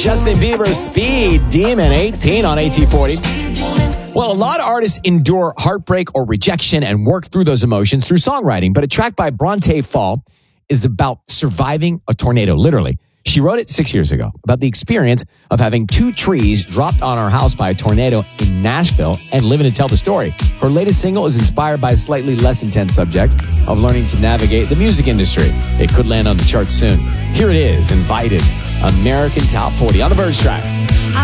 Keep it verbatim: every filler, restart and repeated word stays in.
Justin Bieber's Speed Demon, eighteen on A T forty. Well, a lot of artists endure heartbreak or rejection and work through those emotions through songwriting, but a track by Bronte Fall is about surviving a tornado, literally. She wrote it six years ago about the experience of having two trees dropped on our house by a tornado in Nashville and living to tell the story. Her latest single is inspired by a slightly less intense subject of learning to navigate the music industry. It could land on the charts soon. Here it is, Invited, American Top forty on the Verge track.